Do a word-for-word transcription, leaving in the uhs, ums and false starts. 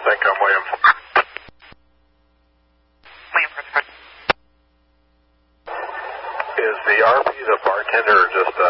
think I'm William. William, Is the R P the bartender or just